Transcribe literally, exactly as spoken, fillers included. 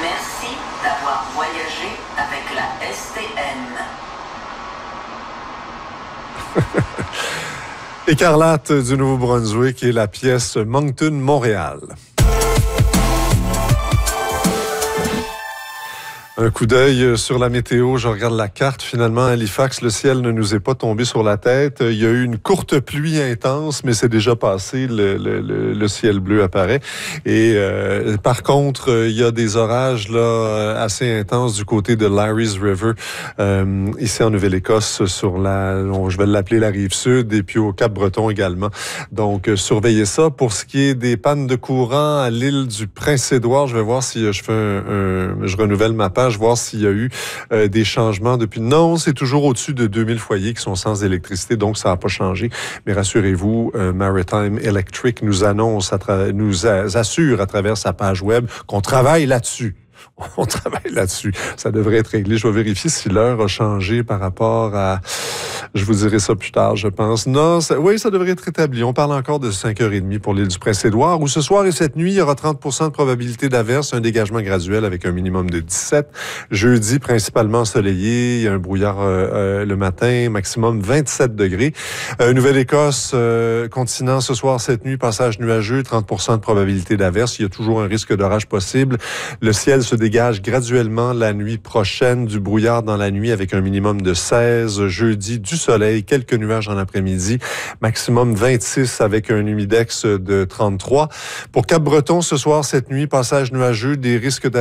Merci d'avoir voyagé avec la S T N. Écarlate du Nouveau-Brunswick et la pièce Moncton-Montréal. Un coup d'œil sur la météo. Je regarde la carte. Finalement, à Halifax, le ciel ne nous est pas tombé sur la tête. Il y a eu une courte pluie intense, mais c'est déjà passé. Le, le, le ciel bleu apparaît. Et euh, par contre, il y a des orages là assez intenses du côté de Larry's River, euh, ici en Nouvelle-Écosse, sur la, je vais l'appeler la rive sud, et puis au Cap-Breton également. Donc, euh, surveillez ça. Pour ce qui est des pannes de courant à l'île du Prince-Édouard, je vais voir si je fais un, un je renouvelle ma page. Voir s'il y a eu euh, des changements depuis. Non, c'est toujours au-dessus de deux mille foyers qui sont sans électricité, donc ça n'a pas changé. Mais rassurez-vous, euh, Maritime Electric nous annonce, à tra- nous a- assure à travers sa page web qu'on travaille là-dessus. On travaille là-dessus. Ça devrait être réglé. Je vais vérifier si l'heure a changé par rapport à... Je vous dirai ça plus tard, je pense. Non, ça... oui, ça devrait être établi. On parle encore de cinq heures trente pour l'île du Prince-Édouard, où ce soir et cette nuit, il y aura trente pour cent de probabilité d'averse, un dégagement graduel avec un minimum de dix-sept. Jeudi, principalement ensoleillé. Il y a un brouillard euh, euh, le matin, maximum vingt-sept degrés. Euh, Nouvelle-Écosse, euh, continent ce soir, cette nuit, passage nuageux, trente pour cent de probabilité d'averse. Il y a toujours un risque d'orage possible. Le ciel se dégage graduellement la nuit prochaine, du brouillard dans la nuit avec un minimum de seize. Jeudi, du soleil, quelques nuages en après-midi, maximum vingt-six avec un humidex de trente-trois. Pour Cap-Breton, ce soir, cette nuit, passage nuageux, des risques